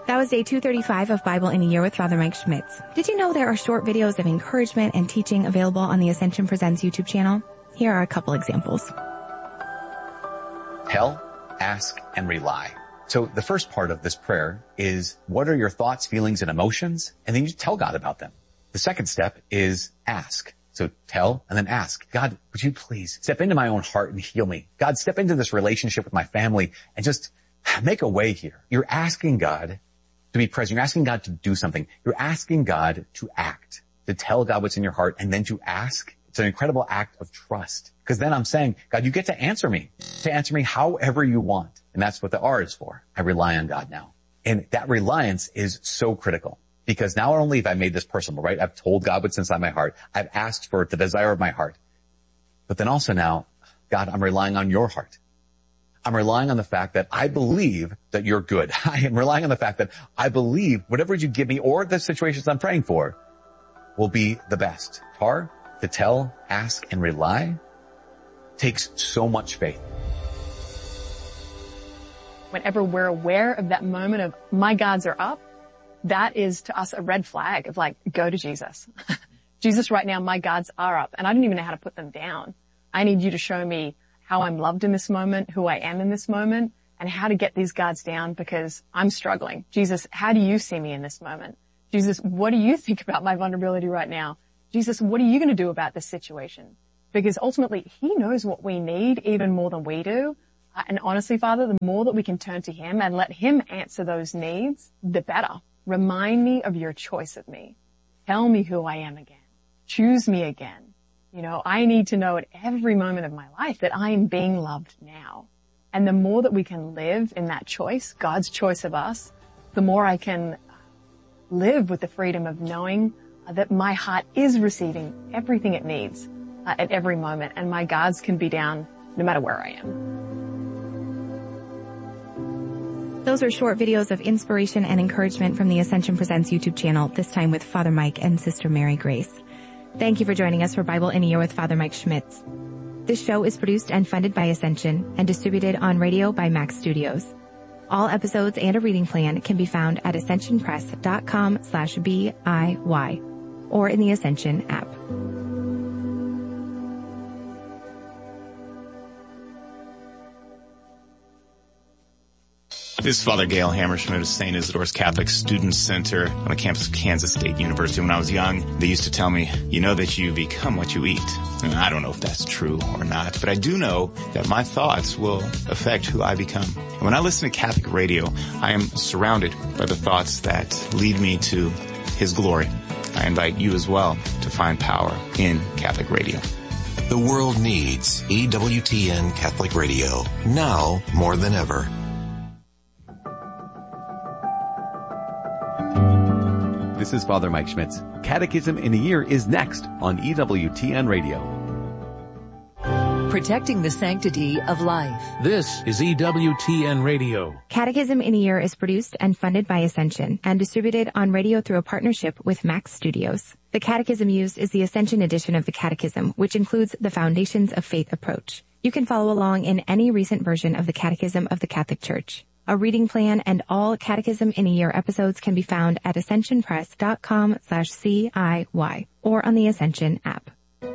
That was day 235 of Bible in a Year with Father Mike Schmitz. Did you know there are short videos of encouragement and teaching available on the Ascension Presents YouTube channel? Here are a couple examples. Tell, ask, and rely. So the first part of this prayer is, what are your thoughts, feelings, and emotions? And then you tell God about them. The second step is ask. So tell and then ask. God, would you please step into my own heart and heal me? God, step into this relationship with my family and just make a way here. You're asking God to be present. You're asking God to do something. You're asking God to act, to tell God what's in your heart and then to ask. It's an incredible act of trust. Because then I'm saying, God, you get to answer me however you want. And that's what the R is for. I rely on God now. And that reliance is so critical. Because not only have I made this personal, right? I've told God what's inside my heart. I've asked for the desire of my heart. But then also now, God, I'm relying on your heart. I'm relying on the fact that I believe that you're good. I am relying on the fact that I believe whatever you give me or the situations I'm praying for will be the best. Tar, to tell, ask, and rely takes so much faith. Whenever we're aware of that moment of my guards are up, that is to us a red flag of like, go to Jesus. Jesus, right now, my guards are up and I don't even know how to put them down. I need you to show me how I'm loved in this moment, who I am in this moment, and how to get these guards down because I'm struggling. Jesus, how do you see me in this moment? Jesus, what do you think about my vulnerability right now? Jesus, what are you going to do about this situation? Because ultimately, he knows what we need even more than we do. And honestly, Father, the more that we can turn to him and let him answer those needs, the better. Remind me of your choice of me. Tell me who I am again. Choose me again. You know, I need to know at every moment of my life that I am being loved now. And the more that we can live in that choice, God's choice of us, the more I can live with the freedom of knowing that my heart is receiving everything it needs at every moment, and my guards can be down no matter where I am. Those are short videos of inspiration and encouragement from the Ascension Presents YouTube channel, this time with Father Mike and Sister Mary Grace. Thank you for joining us for Bible in a Year with Father Mike Schmitz. This show is produced and funded by Ascension and distributed on radio by Max Studios. All episodes and a reading plan can be found at ascensionpress.com/BIY or in the Ascension app. This is Father Gail Hammerschmidt of St. Isidore's Catholic Student Center on the campus of Kansas State University. When I was young, they used to tell me, you know that you become what you eat. And I don't know if that's true or not, but I do know that my thoughts will affect who I become. And when I listen to Catholic radio, I am surrounded by the thoughts that lead me to His glory. I invite you as well to find power in Catholic radio. The world needs EWTN Catholic Radio, now more than ever. This is Father Mike Schmitz. Catechism in a Year is next on EWTN Radio. Protecting the sanctity of life. This is EWTN Radio. Catechism in a Year is produced and funded by Ascension and distributed on radio through a partnership with Max Studios. The catechism used is the Ascension edition of the Catechism, which includes the Foundations of Faith approach. You can follow along in any recent version of the Catechism of the Catholic Church. A reading plan and all Catechism in a Year episodes can be found at ascensionpress.com/CIY or on the Ascension app.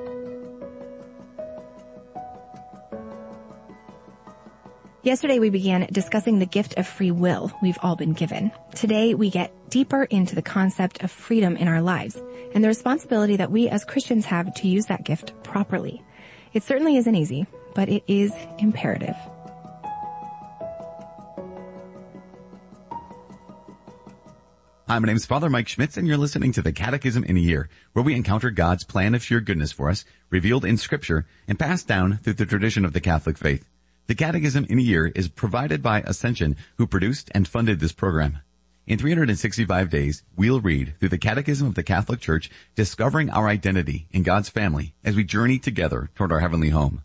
Yesterday we began discussing the gift of free will we've all been given. Today we get deeper into the concept of freedom in our lives and the responsibility that we as Christians have to use that gift properly. It certainly isn't easy, but it is imperative. Hi, my name is Father Mike Schmitz, and you're listening to the Catechism in a Year, where we encounter God's plan of sheer goodness for us, revealed in Scripture, and passed down through the tradition of the Catholic faith. The Catechism in a Year is provided by Ascension, who produced and funded this program. In 365 days, we'll read through the Catechism of the Catholic Church, discovering our identity in God's family as we journey together toward our heavenly home.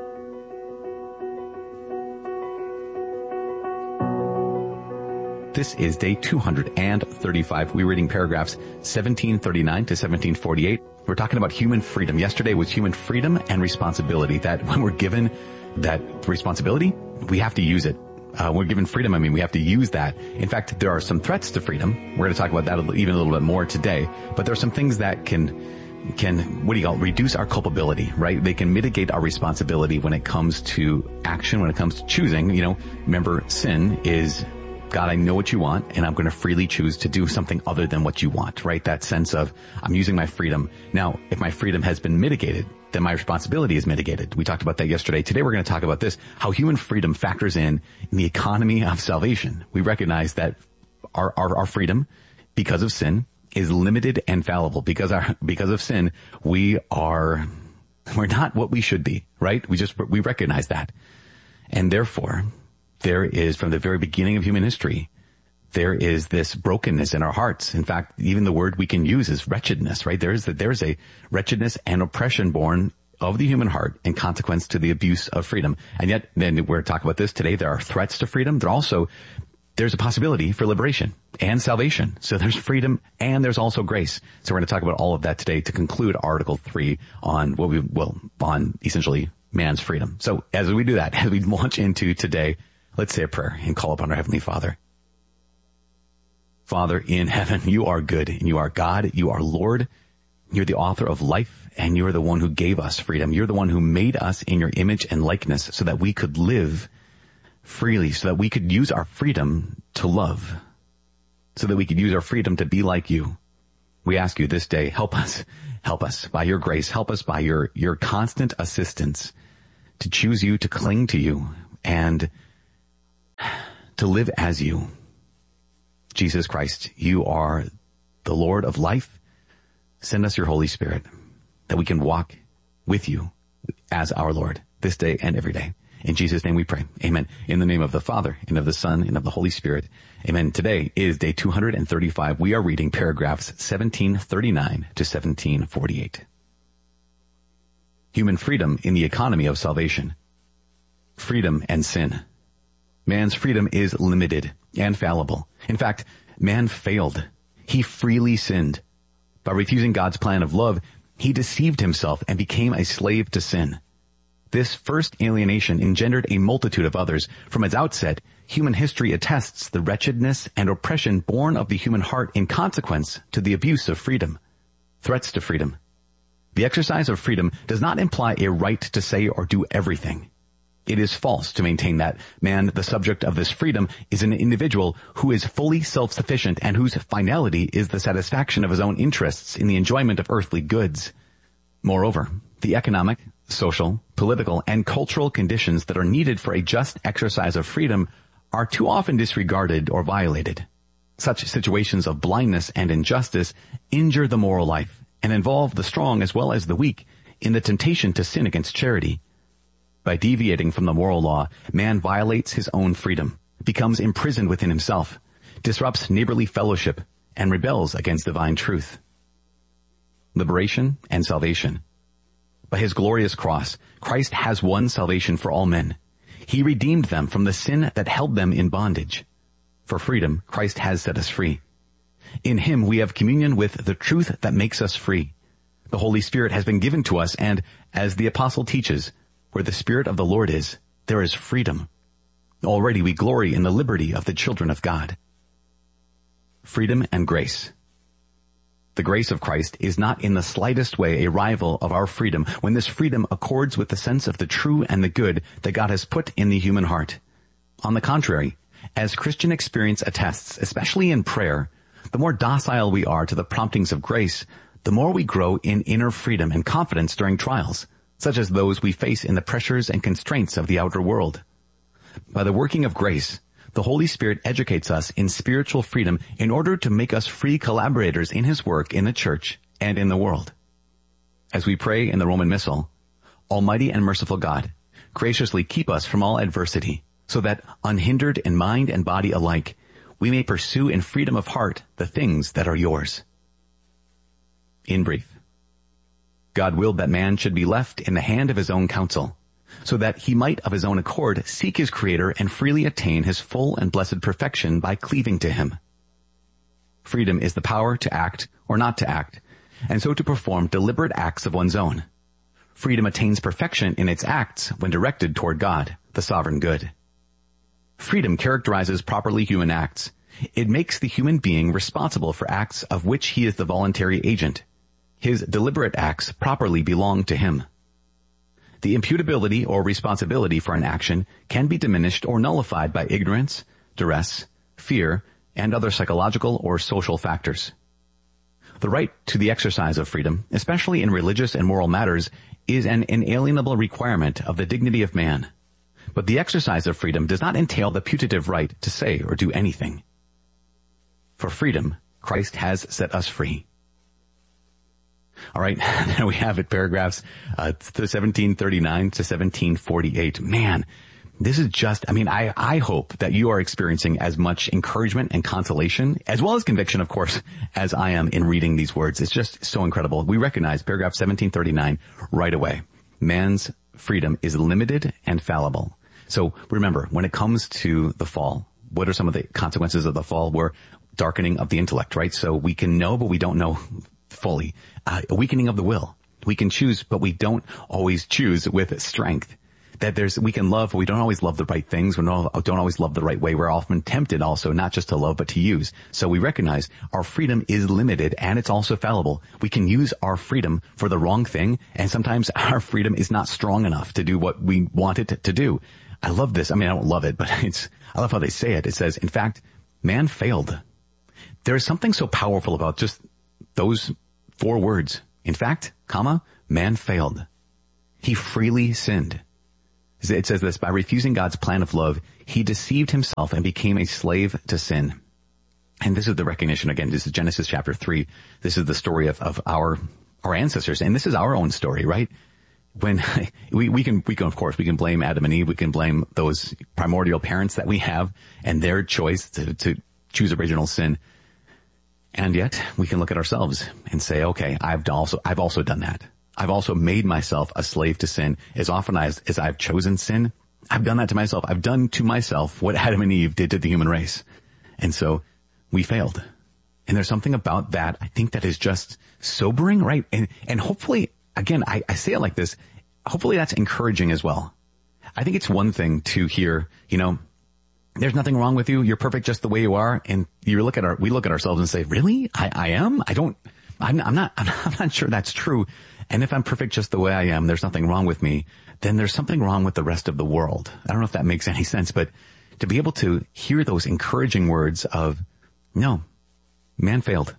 This is day 235. We're reading paragraphs 1739 to 1748. We're talking about human freedom. Yesterday was human freedom and responsibility, that when we're given that responsibility, we have to use it. we're given freedom, I mean, we have to use that. In fact, there are some threats to freedom. We're going to talk about that even a little bit more today. But there are some things that can, what do you call it, reduce our culpability, right? They can mitigate our responsibility when it comes to action, when it comes to choosing. You know, remember, sin is, God, I know what you want, and I'm going to freely choose to do something other than what you want, right? That sense of, I'm using my freedom. Now, if my freedom has been mitigated, then my responsibility is mitigated. We talked about that yesterday. Today we're going to talk about this, how human freedom factors in the economy of salvation. We recognize that our freedom, because of sin, is limited and fallible. Because of sin, we're not what we should be, right? We recognize that. And therefore, there is, from the very beginning of human history, there is this brokenness in our hearts. In fact, even the word we can use is wretchedness, right? There's a wretchedness and oppression born of the human heart in consequence to the abuse of freedom. And yet, then we're talking about this today. There are threats to freedom. There's a possibility for liberation and salvation. So there's freedom and there's also grace. So we're going to talk about all of that today to conclude Article 3 on on essentially man's freedom. So as we do that, as we launch into today, let's say a prayer and call upon our Heavenly Father. Father in heaven, you are good, and you are God, you are Lord, you're the author of life, and you are the one who gave us freedom. You're the one who made us in your image and likeness so that we could live freely, so that we could use our freedom to love, so that we could use our freedom to be like you. We ask you this day, help us by your grace, help us by your constant assistance to choose you, to cling to you, and to live as you. Jesus Christ, you are the Lord of life. Send us your Holy Spirit that we can walk with you as our Lord this day and every day. In Jesus' name we pray. Amen. In the name of the Father, and of the Son, and of the Holy Spirit. Amen. Today is day 235. We are reading paragraphs 1739 to 1748. Human freedom in the economy of salvation. Freedom and sin. Man's freedom is limited and fallible. In fact, man failed. He freely sinned. By refusing God's plan of love, he deceived himself and became a slave to sin. This first alienation engendered a multitude of others. From its outset, human history attests the wretchedness and oppression born of the human heart in consequence to the abuse of freedom. Threats to freedom. The exercise of freedom does not imply a right to say or do everything. It is false to maintain that man, the subject of this freedom, is an individual who is fully self-sufficient and whose finality is the satisfaction of his own interests in the enjoyment of earthly goods. Moreover, the economic, social, political, and cultural conditions that are needed for a just exercise of freedom are too often disregarded or violated. Such situations of blindness and injustice injure the moral life and involve the strong as well as the weak in the temptation to sin against charity. By deviating from the moral law, man violates his own freedom, becomes imprisoned within himself, disrupts neighborly fellowship, and rebels against divine truth. Liberation and salvation. By his glorious cross, Christ has won salvation for all men. He redeemed them from the sin that held them in bondage. For freedom, Christ has set us free. In him we have communion with the truth that makes us free. The Holy Spirit has been given to us, and, as the apostle teaches, where the Spirit of the Lord is, there is freedom. Already we glory in the liberty of the children of God. Freedom and grace. The grace of Christ is not in the slightest way a rival of our freedom when this freedom accords with the sense of the true and the good that God has put in the human heart. On the contrary, as Christian experience attests, especially in prayer, the more docile we are to the promptings of grace, the more we grow in inner freedom and confidence during trials, such as those we face in the pressures and constraints of the outer world. By the working of grace, the Holy Spirit educates us in spiritual freedom in order to make us free collaborators in his work in the church and in the world. As we pray in the Roman Missal, Almighty and merciful God, graciously keep us from all adversity, so that, unhindered in mind and body alike, we may pursue in freedom of heart the things that are yours. In brief, God willed that man should be left in the hand of his own counsel, so that he might of his own accord seek his Creator and freely attain his full and blessed perfection by cleaving to him. Freedom is the power to act or not to act, and so to perform deliberate acts of one's own. Freedom attains perfection in its acts when directed toward God, the sovereign good. Freedom characterizes properly human acts. It makes the human being responsible for acts of which he is the voluntary agent. His deliberate acts properly belong to him. The imputability or responsibility for an action can be diminished or nullified by ignorance, duress, fear, and other psychological or social factors. The right to the exercise of freedom, especially in religious and moral matters, is an inalienable requirement of the dignity of man. But the exercise of freedom does not entail the putative right to say or do anything. For freedom, Christ has set us free. All right, there we have it, paragraphs 1739 to 1748. Man, this is just, I hope that you are experiencing as much encouragement and consolation, as well as conviction, of course, as I am in reading these words. It's just so incredible. We recognize paragraph 1739 right away. Man's freedom is limited and fallible. So remember, when it comes to the fall, what are some of the consequences of the fall? We're darkening of the intellect, right? So we can know, but we don't know fully. A weakening of the will. We can choose, but we don't always choose with strength. We can love, but we don't always love the right things. We don't always love the right way. We're often tempted also not just to love, but to use. So we recognize our freedom is limited and it's also fallible. We can use our freedom for the wrong thing, and sometimes our freedom is not strong enough to do what we want it to do. I love this. I don't love it, but I love how they say it. It says, in fact, man failed. There is something so powerful about just those 4 words. In fact, man failed. He freely sinned. It says this, by refusing God's plan of love, he deceived himself and became a slave to sin. And this is the recognition, again, this is Genesis chapter 3. This is the story of our ancestors. And this is our own story, right? When we can, of course, we can blame Adam and Eve. We can blame those primordial parents that we have and their choice to choose original sin. And yet we can look at ourselves and say, okay, I've also done that. I've also made myself a slave to sin. As often as I've chosen sin, I've done that to myself. I've done to myself what Adam and Eve did to the human race. And so we failed. And there's something about that, I think, that is just sobering, right? And hopefully, again, I say it like this, hopefully that's encouraging as well. I think it's one thing to hear, there's nothing wrong with you. You're perfect just the way you are. And we look at ourselves and say, really? I am? I'm not sure that's true. And if I'm perfect just the way I am, there's nothing wrong with me, then there's something wrong with the rest of the world. I don't know if that makes any sense, but to be able to hear those encouraging words of, no, man failed.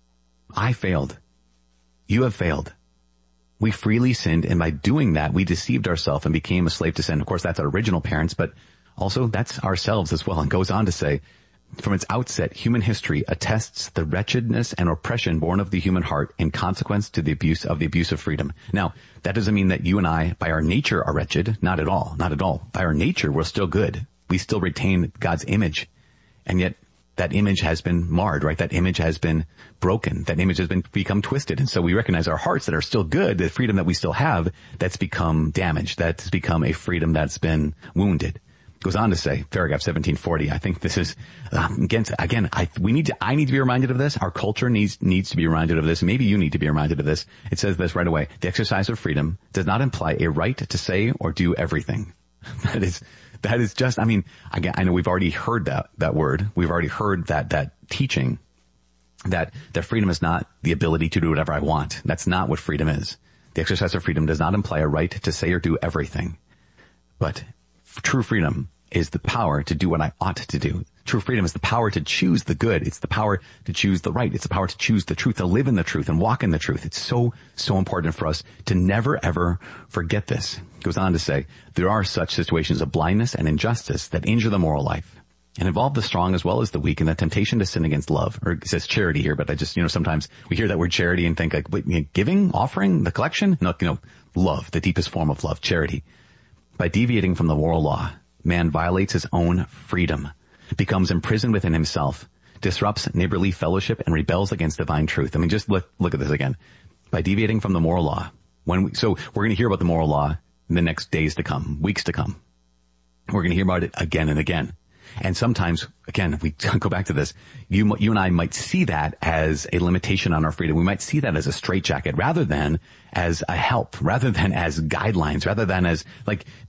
I failed. You have failed. We freely sinned, and by doing that, we deceived ourselves and became a slave to sin. Of course, that's our original parents, but also that's ourselves as well. And goes on to say, from its outset, human history attests the wretchedness and oppression born of the human heart in consequence to the abuse of freedom. Now, that doesn't mean that you and I, by our nature, are wretched. Not at all. Not at all. By our nature, we're still good. We still retain God's image. And yet, that image has been marred, right? That image has been broken. That image has become twisted. And so we recognize our hearts that are still good, the freedom that we still have, that's become damaged. That's become a freedom that's been wounded. Goes on to say, paragraph 1740, I think this is, I need to be reminded of this. Our culture needs to be reminded of this. Maybe you need to be reminded of this. It says this right away. The exercise of freedom does not imply a right to say or do everything. That is just, again, I know we've already heard that word. We've already heard that teaching that freedom is not the ability to do whatever I want. That's not what freedom is. The exercise of freedom does not imply a right to say or do everything. But true freedom is the power to do what I ought to do. True freedom is the power to choose the good. It's the power to choose the right. It's the power to choose the truth, to live in the truth and walk in the truth. It's so, so important for us to never, ever forget this. It goes on to say, there are such situations of blindness and injustice that injure the moral life and involve the strong as well as the weak in the temptation to sin against love. Or it says charity here, but I just, sometimes we hear that word charity and think like, wait, giving, offering, the collection? No, love, the deepest form of love, charity. By deviating from the moral law, man violates his own freedom, becomes imprisoned within himself, disrupts neighborly fellowship, and rebels against divine truth. Just look at this again. By deviating from the moral law, so we're going to hear about the moral law in the next days to come, weeks to come. We're going to hear about it again and again. And sometimes, again, if we go back to this, you and I might see that as a limitation on our freedom. We might see that as a straitjacket rather than as a help, rather than as guidelines, rather than as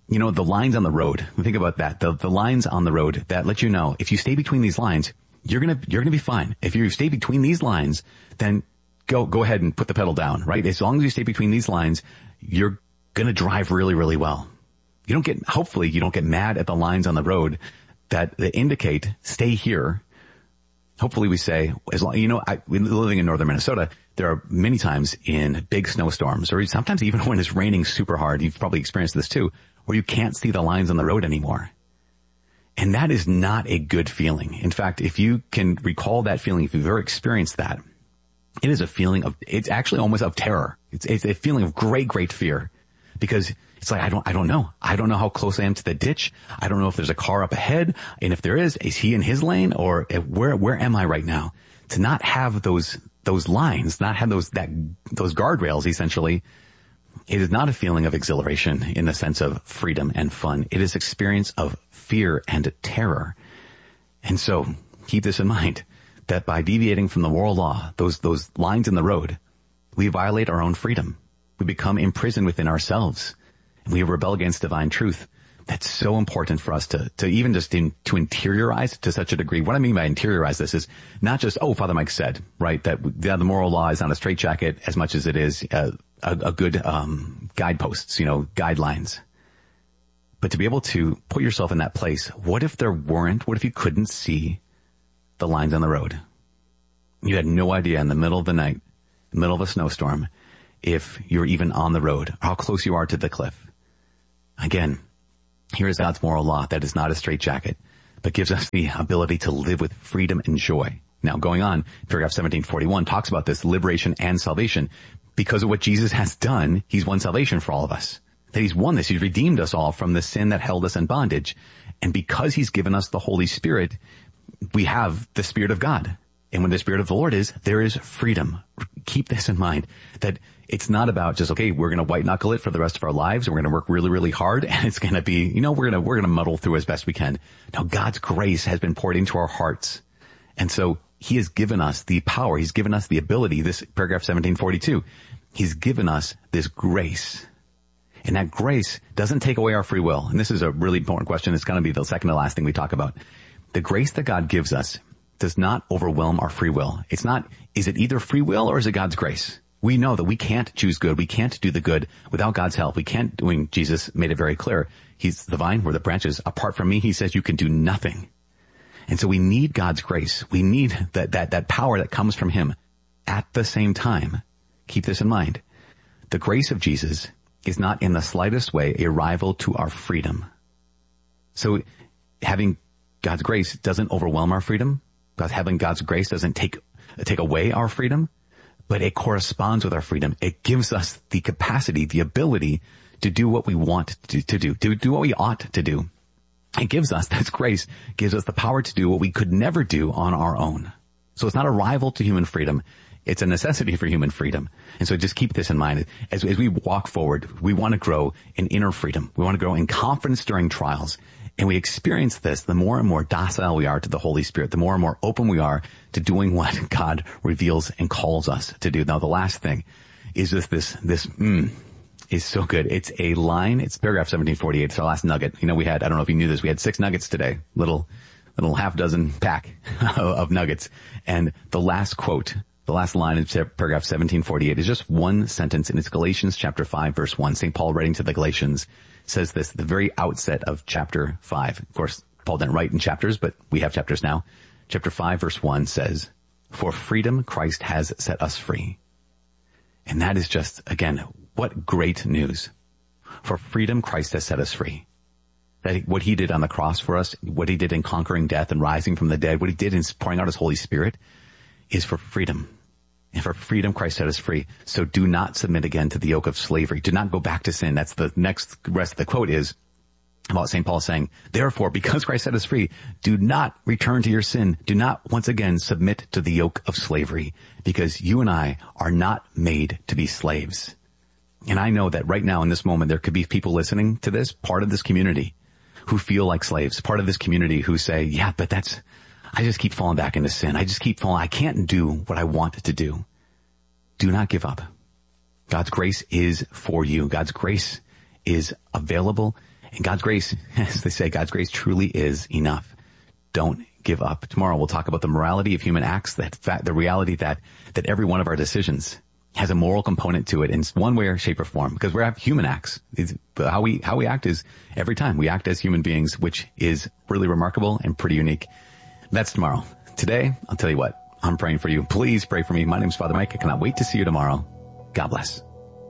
You know, the lines on the road, think about that. The lines on the road that let you know if you stay between these lines, you're going to be fine. If you stay between these lines, then go ahead and put the pedal down, right? As long as you stay between these lines, you're going to drive really, really well. Hopefully you don't get mad at the lines on the road that indicate stay here. Hopefully we say, as long, living in northern Minnesota, there are many times in big snowstorms, or sometimes even when it's raining super hard, you've probably experienced this too, where you can't see the lines on the road anymore. And that is not a good feeling. In fact, if you can recall that feeling, if you've ever experienced that, it is a feeling it's actually almost of terror. It's a feeling of great, great fear, because it's like, I don't know. I don't know how close I am to the ditch. I don't know if there's a car up ahead. And if there is he in his lane, or where am I right now? To not have those lines, not have those guardrails, essentially, it is not a feeling of exhilaration in the sense of freedom and fun. It is experience of fear and terror. And so keep this in mind, that by deviating from the moral law, those lines in the road, we violate our own freedom. We become imprisoned within ourselves. And we rebel against divine truth. That's so important for us to even just to interiorize to such a degree. What I mean by interiorize this is not just, Father Mike said, right, that the moral law is not a straitjacket as much as it is a good guideposts, guidelines. But to be able to put yourself in that place, what if you couldn't see the lines on the road? You had no idea in the middle of the night, middle of a snowstorm, if you're even on the road, how close you are to the cliff. Again, here is God's moral law that is not a straitjacket, but gives us the ability to live with freedom and joy. Now, going on, paragraph 1741 talks about this liberation and salvation. Because of what Jesus has done, he's won salvation for all of us. That he's won this. He's redeemed us all from the sin that held us in bondage. And because he's given us the Holy Spirit, we have the Spirit of God. And when the Spirit of the Lord is, there is freedom. Keep this in mind, that it's not about just, okay, we're going to white knuckle it for the rest of our lives. And we're going to work really, really hard. And it's going to be, we're going to muddle through as best we can. Now, God's grace has been poured into our hearts. And so he has given us the power. He's given us the ability. This paragraph 1742, he's given us this grace. And that grace doesn't take away our free will. And this is a really important question. It's going to be the second to last thing we talk about. The grace that God gives us does not overwhelm our free will. It's not, is it either free will or is it God's grace? We know that we can't choose good. We can't do the good without God's help. We can't, Jesus made it very clear. He's the vine, we're the branches. Apart from me, he says you can do nothing. And so we need God's grace. We need that power that comes from him. At the same time, keep this in mind, the grace of Jesus is not in the slightest way a rival to our freedom. So having God's grace doesn't overwhelm our freedom. Because having God's grace doesn't take away our freedom, but it corresponds with our freedom. It gives us the capacity, the ability to do what we want to do what we ought to do. It gives us, that's grace, gives us the power to do what we could never do on our own. So it's not a rival to human freedom. It's a necessity for human freedom. And so just keep this in mind. As we walk forward, we want to grow in inner freedom. We want to grow in confidence during trials. And we experience this, the more and more docile we are to the Holy Spirit, the more and more open we are to doing what God reveals and calls us to do. Now, the last thing is just this is so good. It's a line. It's paragraph 1748. It's our last nugget. We had, I don't know if you knew this, we had 6 nuggets today, little half dozen pack of nuggets. And the last quote, the last line in paragraph 1748 is just one sentence, and it's Galatians chapter 5, verse 1. St. Paul writing to the Galatians says this at the very outset of chapter 5. Of course, Paul didn't write in chapters, but we have chapters now. Chapter 5, verse 1 says, "For freedom Christ has set us free." And that is just, again, what great news. For freedom Christ has set us free. That what he did on the cross for us, what he did in conquering death and rising from the dead, what he did in pouring out his Holy Spirit is for freedom. And for freedom, Christ set us free. So do not submit again to the yoke of slavery. Do not go back to sin. That's the next rest of the quote is about St. Paul saying, therefore, because Christ set us free, do not return to your sin. Do not once again submit to the yoke of slavery, because you and I are not made to be slaves. And I know that right now in this moment, there could be people listening to this, part of this community, who feel like slaves, part of this community who say, yeah, but I just keep falling back into sin. I can't do what I want to do. Do not give up. God's grace is for you. God's grace is available, And God's grace, as they say, God's grace truly is enough. Don't give up. Tomorrow we'll talk about the morality of human acts, the reality that every one of our decisions has a moral component to it in one way or shape or form, because we have human acts. How we act is every time we act as human beings, which is really remarkable and pretty unique. That's tomorrow. Today, I'll tell you what, I'm praying for you. Please pray for me. My name's Father Mike. I cannot wait to see you tomorrow. God bless.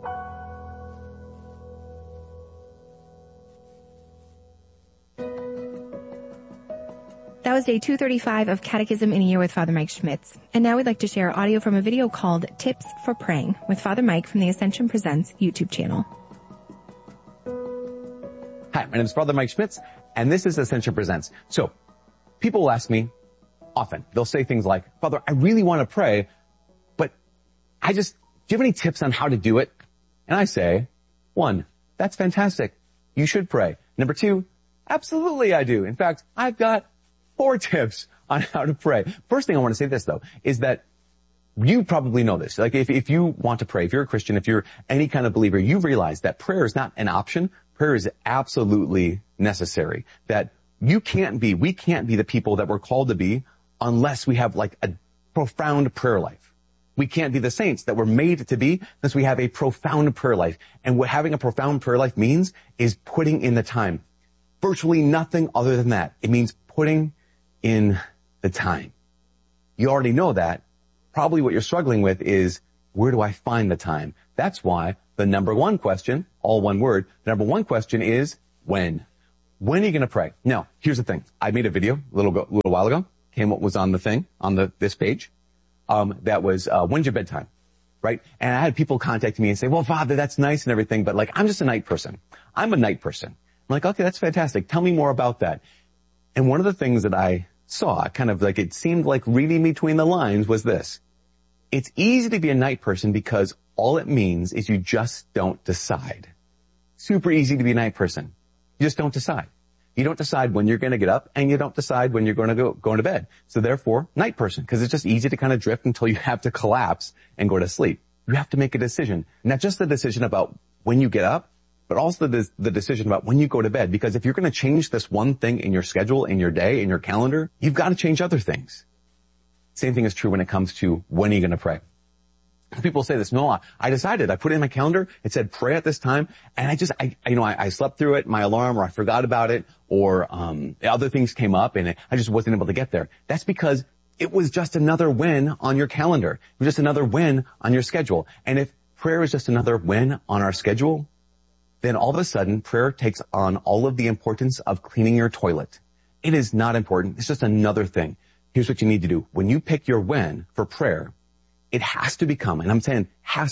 That was day 235 of Catechism in a Year with Father Mike Schmitz. And now we'd like to share audio from a video called Tips for Praying with Father Mike from the Ascension Presents YouTube channel. Hi, my name is Father Mike Schmitz, and this is Ascension Presents. So, people will ask me often, they'll say things like, Father, I really want to pray, but do you have any tips on how to do it? And I say, 1, that's fantastic. You should pray. Number 2, absolutely I do. In fact, I've got 4 tips on how to pray. First thing I want to say this though, is that you probably know this. Like if you want to pray, if you're a Christian, if you're any kind of believer, you realize that prayer is not an option. Prayer is absolutely necessary. That we can't be the people that we're called to be unless we have like a profound prayer life. We can't be the saints that we're made to be unless we have a profound prayer life. And what having a profound prayer life means is putting in the time. Virtually nothing other than that. It means putting in the time. You already know that. Probably what you're struggling with is, where do I find the time? That's why the number 1 question, all one word, the number 1 question is, when? When are you going to pray? Now, here's the thing. I made a video a little while ago. What was on the thing, on this page, that was, when's your bedtime? Right? And I had people contact me and say, well, Father, that's nice and everything, but like, I'm just a night person. I'm a night person. I'm like, okay, that's fantastic. Tell me more about that. And one of the things that I saw, kind of like it seemed like reading between the lines, was this. It's easy to be a night person because all it means is you just don't decide. Super easy to be a night person. You just don't decide. You don't decide when you're going to get up, and you don't decide when you're going to go into bed. So therefore, night person, because it's just easy to kind of drift until you have to collapse and go to sleep. You have to make a decision. Not just the decision about when you get up, but also the decision about when you go to bed. Because if you're going to change this one thing in your schedule, in your day, in your calendar, you've got to change other things. Same thing is true when it comes to when are you going to pray. People say this, no, I decided, I put it in my calendar, it said pray at this time, and I slept through it, my alarm, or I forgot about it, or other things came up, and I just wasn't able to get there. That's because it was just another when on your calendar. It was just another when on your schedule. And if prayer is just another when on our schedule, then all of a sudden prayer takes on all of the importance of cleaning your toilet. It is not important. It's just another thing. Here's what you need to do. When you pick your when for prayer, it has to become, and I'm saying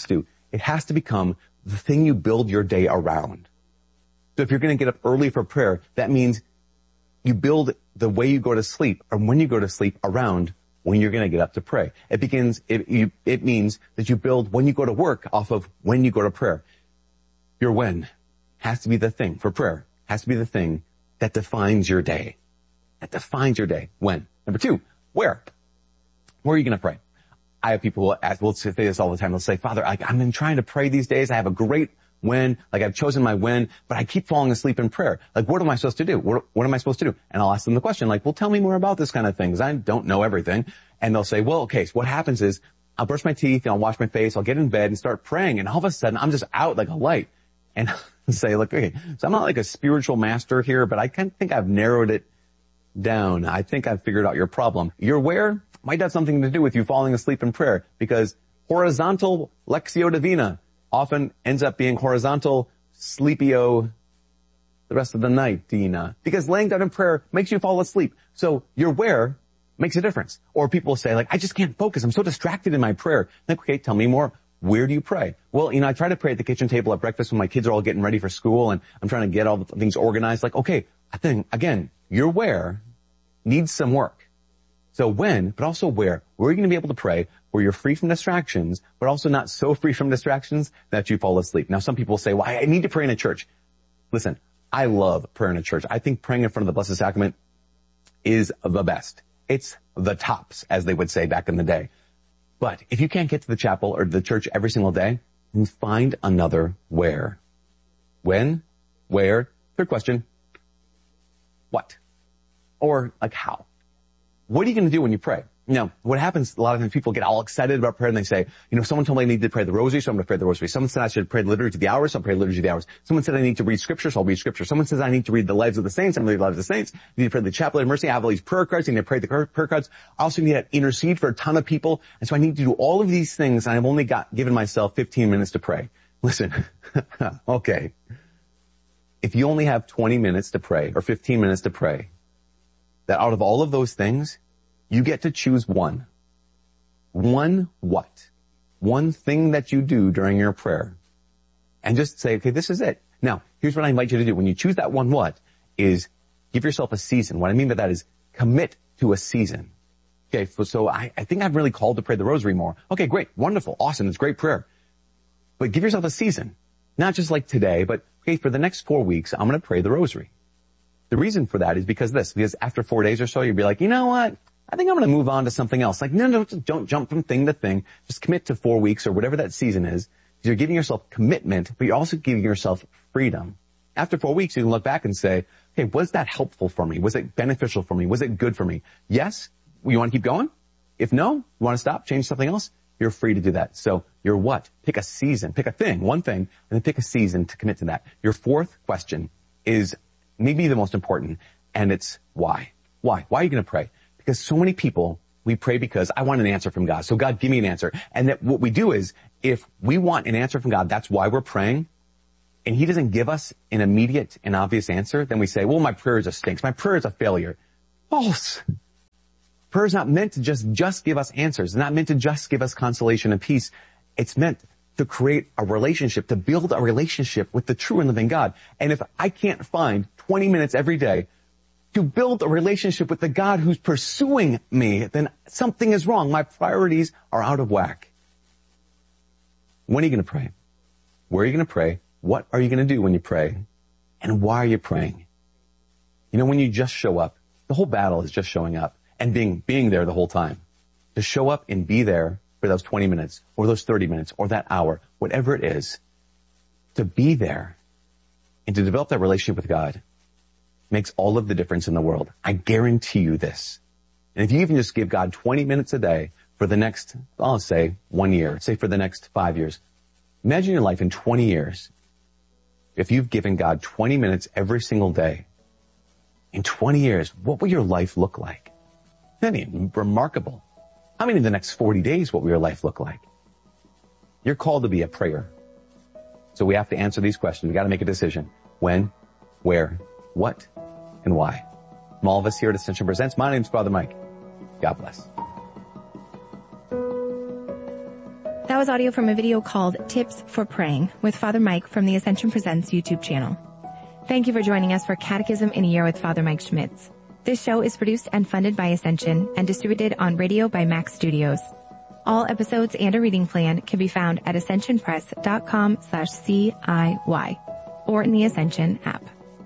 it has to become the thing you build your day around. So if you're going to get up early for prayer, that means you build the way you go to sleep or when you go to sleep around when you're going to get up to pray. It means that you build when you go to work off of when you go to prayer. Your when has to be the thing for prayer, has to be the thing that defines your day. That defines your day. When. Number 2, where? Where are you going to pray? I have people who will say this all the time. They'll say, Father, I've been trying to pray these days. I have a great when, like I've chosen my when, but I keep falling asleep in prayer. Like, what am I supposed to do? What am I supposed to do? And I'll ask them the question, like, well, tell me more about this kind of thing, because I don't know everything. And they'll say, well, okay, so what happens is I'll brush my teeth and I'll wash my face. I'll get in bed and start praying. And all of a sudden I'm just out like a light. And I'll say, look, okay, so I'm not like a spiritual master here, but I kind of think I've narrowed it down. I think I've figured out your problem. Your where might have something to do with you falling asleep in prayer, because horizontal Lectio Divina often ends up being horizontal sleepio the rest of the night, Dina. Because laying down in prayer makes you fall asleep. So your where makes a difference. Or people say, like, I just can't focus. I'm so distracted in my prayer. Like, okay, tell me more. Where do you pray? Well, I try to pray at the kitchen table at breakfast when my kids are all getting ready for school and I'm trying to get all the things organized. Like, okay, I think, again, your where needs some work. So when, but also where are you going to be able to pray where you're free from distractions, but also not so free from distractions that you fall asleep? Now, some people say, well, I need to pray in a church. Listen, I love prayer in a church. I think praying in front of the Blessed Sacrament is the best. It's the tops, as they would say back in the day. But if you can't get to the chapel or the church every single day, then find another where. When, where, Third question, what? Or like how? What are you going to do when you pray? Now, what happens, a lot of times people get all excited about prayer and they say, someone told me I need to pray the rosary, so I'm going to pray the rosary. Someone said I should pray the liturgy to the hours, so I'm pray the liturgy to the hours. Someone said I need to read scripture, so I'll read scripture. Someone says I need to read the lives of the saints, I'm going to read the lives of the saints. I need to pray the chaplet of mercy. I have all these prayer cards. I need to pray the prayer cards. I also need to intercede for a ton of people. And so I need to do all of these things, and I've only given myself 15 minutes to pray. Listen, okay. If you only have 20 minutes to pray, or 15 minutes to pray, that out of all of those things, you get to choose one. One what? One thing that you do during your prayer. And just say, okay, this is it. Now, here's what I invite you to do. When you choose that one what, is give yourself a season. What I mean by that is commit to a season. Okay, so I think I'm really called to pray the rosary more. Okay, great, wonderful, awesome, it's great prayer. But give yourself a season. Not just like today, but okay, for the next 4 weeks, I'm going to pray the rosary. The reason for that is because after 4 days or so, you'll be like, you know what? I think I'm going to move on to something else. Like, no, don't jump from thing to thing. Just commit to 4 weeks or whatever that season is. You're giving yourself commitment, but you're also giving yourself freedom. After 4 weeks, you can look back and say, hey, was that helpful for me? Was it beneficial for me? Was it good for me? Yes? You want to keep going? If no, you want to stop, change something else? You're free to do that. So your what? Pick a season, pick a thing, one thing, and then pick a season to commit to that. Your fourth question is maybe the most important, and it's why? Why? Why are you going to pray? Because so many people, we pray because I want an answer from God. So God, give me an answer. And that what we do is, if we want an answer from God, that's why we're praying, and He doesn't give us an immediate and obvious answer, then we say, well, my prayer just stinks. My prayer is a failure. False. Prayer is not meant to just give us answers. It's not meant to just give us consolation and peace. It's meant to create a relationship, to build a relationship with the true and living God. And if I can't find 20 minutes every day to build a relationship with the God who's pursuing me, then something is wrong. My priorities are out of whack. When are you going to pray? Where are you going to pray? What are you going to do when you pray? And why are you praying? When you just show up, the whole battle is just showing up and being there the whole time. To show up and be there for those 20 minutes or those 30 minutes or that hour, whatever it is, to be there and to develop that relationship with God makes all of the difference in the world. I guarantee you this. And if you even just give God 20 minutes a day for the next, I'll say 1 year, say for the next 5 years, imagine your life in 20 years. If you've given God 20 minutes every single day, in 20 years, what will your life look like? I mean, remarkable. I mean, in the next 40 days, what will your life look like? You're called to be a prayer. So we have to answer these questions. We got to make a decision. When, where, what, and why. From all of us here at Ascension Presents, my name's Father Mike. God bless. That was audio from a video called Tips for Praying with Father Mike from the Ascension Presents YouTube channel. Thank you for joining us for Catechism in a Year with Father Mike Schmitz. This show is produced and funded by Ascension and distributed on radio by Max Studios. All episodes and a reading plan can be found at ascensionpress.com/CIY or in the Ascension app.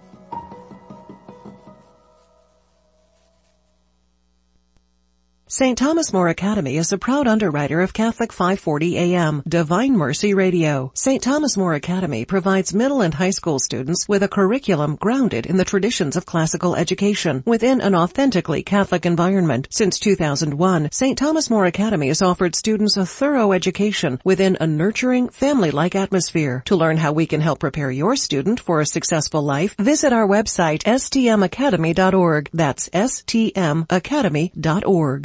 St. Thomas More Academy is a proud underwriter of Catholic 540 AM, Divine Mercy Radio. St. Thomas More Academy provides middle and high school students with a curriculum grounded in the traditions of classical education within an authentically Catholic environment. Since 2001, St. Thomas More Academy has offered students a thorough education within a nurturing, family-like atmosphere. To learn how we can help prepare your student for a successful life, visit our website, stmacademy.org. That's stmacademy.org.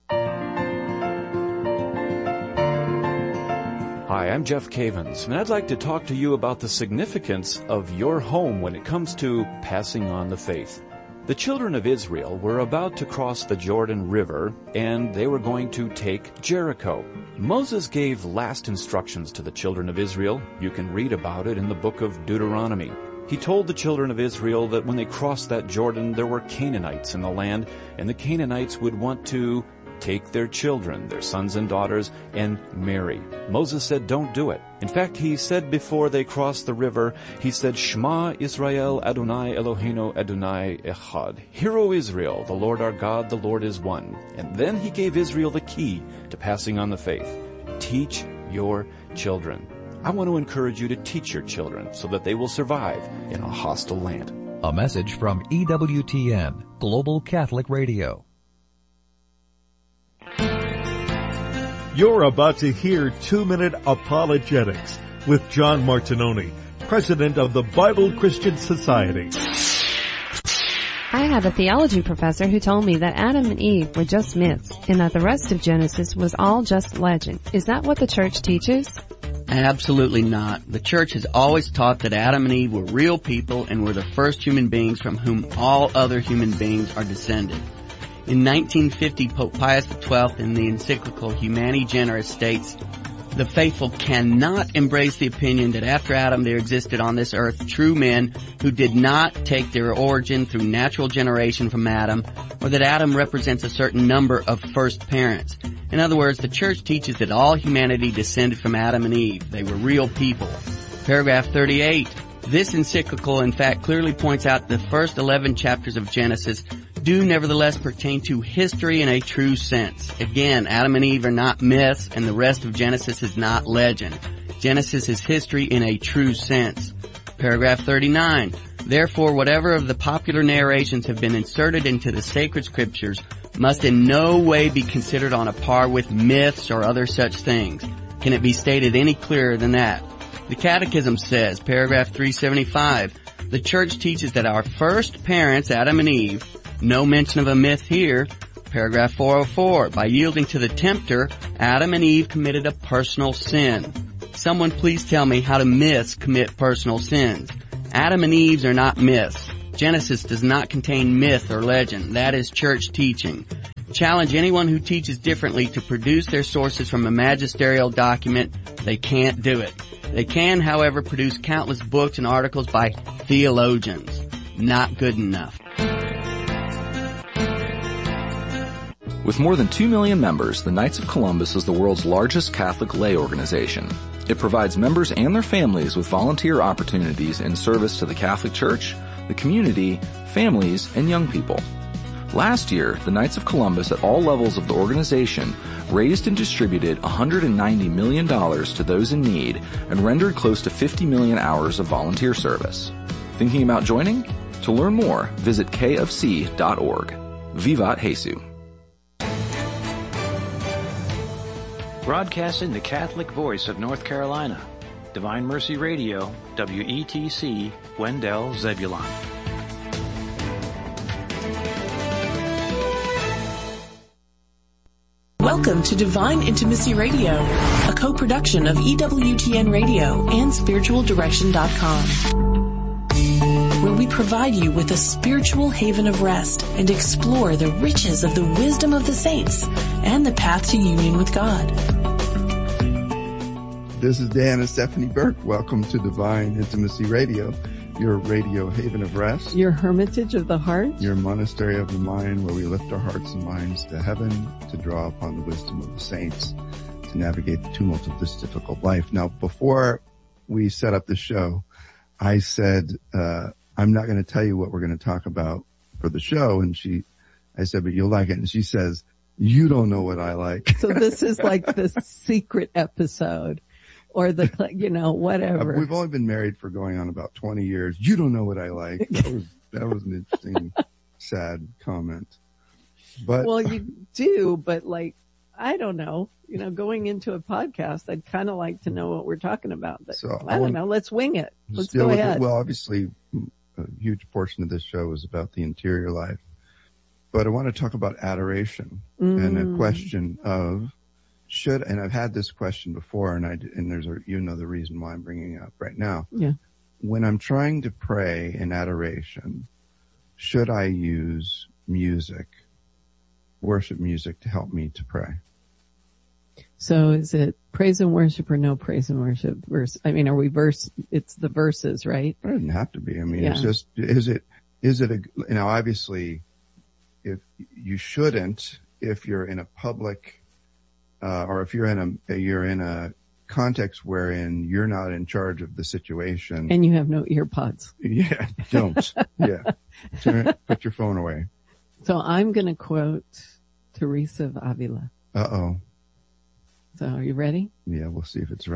Hi, I'm Jeff Cavins, and I'd like to talk to you about the significance of your home when it comes to passing on the faith. The children of Israel were about to cross the Jordan River, and they were going to take Jericho. Moses gave last instructions to the children of Israel. You can read about it in the book of Deuteronomy. He told the children of Israel that when they crossed that Jordan, there were Canaanites in the land, and the Canaanites would want to take their children, their sons and daughters, and marry. Moses said, don't do it. In fact, he said before they crossed the river, he said, Shema Israel Adonai Eloheinu Adonai Echad. Hear, O Israel, the Lord our God, the Lord is one. And then he gave Israel the key to passing on the faith. Teach your children. I want to encourage you to teach your children so that they will survive in a hostile land. A message from EWTN, Global Catholic Radio. You're about to hear 2-Minute Apologetics with John Martinoni, president of the Bible Christian Society. I had a theology professor who told me that Adam and Eve were just myths and that the rest of Genesis was all just legend. Is that what the church teaches? Absolutely not. The church has always taught that Adam and Eve were real people and were the first human beings from whom all other human beings are descended. In 1950, Pope Pius XII in the encyclical Humani Generis states, "The faithful cannot embrace the opinion that after Adam there existed on this earth true men who did not take their origin through natural generation from Adam, or that Adam represents a certain number of first parents." In other words, the church teaches that all humanity descended from Adam and Eve. They were real people. Paragraph 38. This encyclical, in fact, clearly points out the first 11 chapters of Genesis do nevertheless pertain to history in a true sense. Again, Adam and Eve are not myths, and the rest of Genesis is not legend. Genesis is history in a true sense. Paragraph 39. Therefore, whatever of the popular narrations have been inserted into the sacred scriptures must in no way be considered on a par with myths or other such things. Can it be stated any clearer than that? The Catechism says, paragraph 375, the Church teaches that our first parents, Adam and Eve, no mention of a myth here. Paragraph 404, by yielding to the tempter, Adam and Eve committed a personal sin. Someone please tell me how do myths commit personal sins? Adam and Eve are not myths. Genesis does not contain myth or legend. That is church teaching. Challenge anyone who teaches differently to produce their sources from a magisterial document. They can't do it. They can, however, produce countless books and articles by theologians. Not good enough. With more than 2 million members, the Knights of Columbus is the world's largest Catholic lay organization. It provides members and their families with volunteer opportunities in service to the Catholic Church, the community, families, and young people. Last year, the Knights of Columbus at all levels of the organization raised and distributed $190 million to those in need and rendered close to 50 million hours of volunteer service. Thinking about joining? To learn more, visit kfc.org. Vivat Jesus. Broadcasting the Catholic voice of North Carolina, Divine Mercy Radio, WETC, Wendell, Zebulon. Welcome to Divine Intimacy Radio, a co-production of EWTN Radio and SpiritualDirection.com, where we provide you with a spiritual haven of rest and explore the riches of the wisdom of the saints and the path to union with God. This is Dan and Stephanie Burke. Welcome to Divine Intimacy Radio, your radio haven of rest. Your hermitage of the heart. Your monastery of the mind, where we lift our hearts and minds to heaven to draw upon the wisdom of the saints to navigate the tumult of this difficult life. Now, before we set up the show, I said, I'm not going to tell you what we're going to talk about for the show. And I said, but you'll like it. And she says, you don't know what I like. So this is like the secret episode. Or the, whatever. We've only been married for going on about 20 years. You don't know what I like. That was an interesting, sad comment. But well, you do, but I don't know. Going into a podcast, I'd kind of like to know what we're talking about. But so I don't know. Let's wing it. Let's go ahead. Well, obviously, a huge portion of this show is about the interior life. But I want to talk about adoration and a question of, and I've had this question before, and there's the reason why I'm bringing it up right now. Yeah. When I'm trying to pray in adoration, should I use music, worship music, to help me to pray? So is it praise and worship or no praise and worship? It's the verses, right? It doesn't have to be. It's just, obviously, if you shouldn't, if you're in a public, or if you're in a context wherein you're not in charge of the situation. And you have no ear pods. Yeah, don't. Yeah. Put your phone away. So I'm going to quote Teresa of Avila. Uh-oh. So are you ready? Yeah, we'll see if it's right.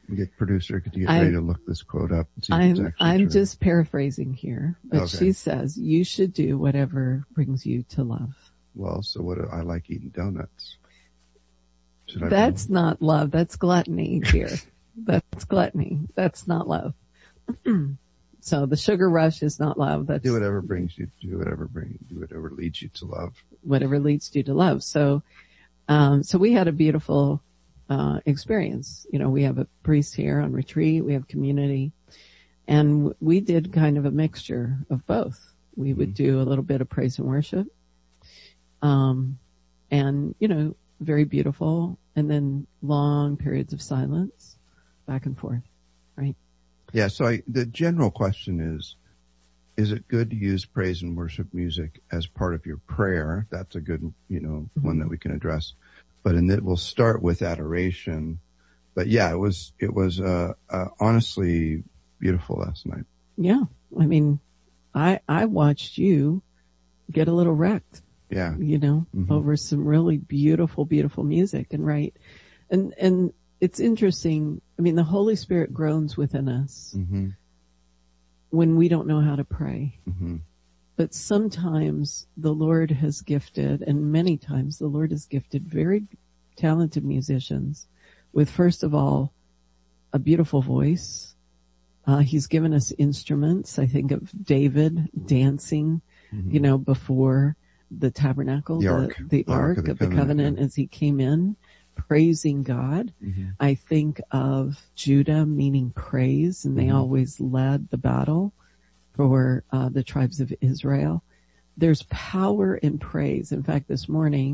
Get producer, could you get ready to look this quote up? And see I'm just paraphrasing here, but she says, you should do whatever brings you to love. Well, so what, I like eating donuts. That's not love. That's gluttony here. That's gluttony. That's not love. So the sugar rush is not love. That's do whatever leads you to love. Whatever leads you to love. So we had a beautiful experience. You know, we have a priest here on retreat. We have community, and we did kind of a mixture of both. We would do a little bit of praise and worship, and you know, very beautiful, and then long periods of silence, back and forth, right? Yeah. So the general question is it good to use praise and worship music as part of your prayer? That's a good, one that we can address. But it will start with adoration. But yeah, it was honestly beautiful last night. Yeah. I mean, I watched you get a little wrecked. Yeah. Over some really beautiful, beautiful music and right. And it's interesting. I mean, the Holy Spirit groans within us when we don't know how to pray. But sometimes the Lord has gifted, and many times the Lord has gifted very talented musicians with, first of all, a beautiful voice. He's given us instruments. I think of David dancing, before the tabernacle, the Ark of the Covenant as he came in, praising God. I think of Judah, meaning praise, and they always led the battle for the tribes of Israel. There's power in praise. In fact, this morning,